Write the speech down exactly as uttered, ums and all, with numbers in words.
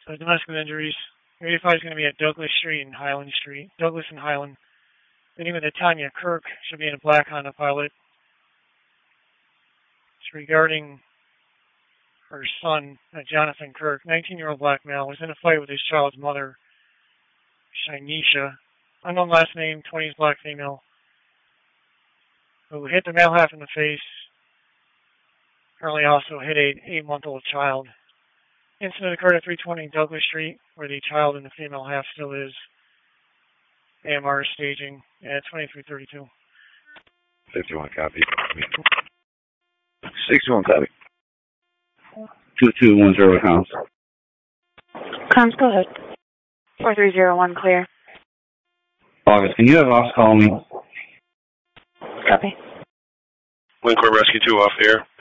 So domestic injuries. eighty-five is going to be at Douglas Street and Highland Street. Douglas and Highland. The name of the Tanya Kirk should be in a black Honda Pilot. It's regarding her son, uh, Jonathan Kirk, nineteen-year-old black male, was in a fight with his child's mother, Shinesha. Unknown last name, twenties black female, who hit the male half in the face. Apparently also hit a eight-month-old child. Incident occurred at three twenty Douglas Street, where the child and the female half still is. A M R staging at twenty-three thirty-two. fifty-one copy. sixty-one copy. two two one zero comms. Comms, go ahead. four three zero one, clear. August, can you have Ops call me? Copy. Wind Corps Rescue two off the air.